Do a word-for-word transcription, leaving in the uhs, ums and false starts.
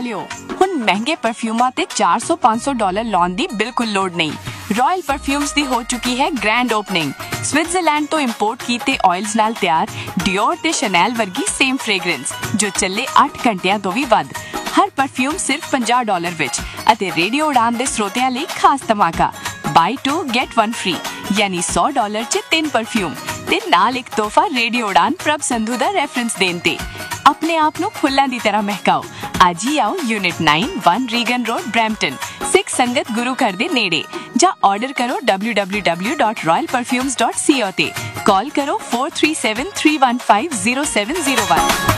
ਲਿਓ। ਹੁਣ ਮਹਿੰਗੇ ਪਰਫਿਊਮਾਂ ਤੇ ਚਾਰ ਸੌ ਪੰਜ ਸੌ ਡਾਲਰ ਲਾਉਣ ਦੀ ਬਿਲਕੁਲ ਲੋੜ ਨਹੀਂ। ਰਾਇਲ ਪਰਫਿਊਮਸ ਦੀ ਹੋ ਚੁੱਕੀ ਹੈ ਗ੍ਰੈਂਡ ਓਪਨਿੰਗ। ਸਵਿਟਜ਼ਰਲੈਂਡ ਤੋਂ ਇੰਪੋਰਟ ਕੀਤੇ ਆਇਲਸ ਨਾਲ ਤਿਆਰ ਡਿਓਰ ਤੇ ਸ਼ੈਨਲ ਵਰਗੀ ਸੇਮ ਫ੍ਰੈਗਰੈਂਸ ਜੋ ਚੱਲੇ ਅੱਠ ਘੰਟਿਆਂ ਤੋਂ ਵੀ ਵੱਧ। ਹਰ ਪਰਫਿਊਮ ਸਿਰਫ ਪੰਜਾਹ ਡਾਲਰ ਵਿੱਚ ਅਤੇ ਰੇਡੀਓ ਉਡਾਨ ਦੇ ਸਰੋਤਿਆਂ ਲਈ ਖਾਸ ਧਮਾਕਾ ਬਾਈ ਟੂ ਗੈਟ ਵਨ ਫ੍ਰੀ ਯਾਨੀ ਸੌ ਡਾਲਰ 'ਚ ਤਿੰਨ ਪਰਫਿਊਮ ਤੇ ਨਾਲ ਇੱਕ ਤੋਹਫਾ ਰੇਡੀਓ ਉਡਾਨ ਪ੍ਰਭ ਸੰਧੂ ਦਾ ਰੈਫਰੈਂਸ ਦੇਣ ਤੇ। ਆਪਣੇ ਆਪ ਨੂੰ ਫੁੱਲਾਂ ਦੀ ਤਰ੍ਹਾਂ ਮਹਿਕਾਓ। ਅੱਜ ਹੀ ਆਓ unit ਨਾइन one Reagan road Brampton ਸਿੱਖ ਸੰਗਤ ਗੁਰੂ ਘਰ ਦੇ ਨੇੜੇ ਜਾਂ ਆਰਡਰ ਕਰੋ W W W dot royal perfumes dot ਸੀ ਓ ਤੇ। ਕਾਲ ਕਰੋ four three seven three one five zero seven zero one.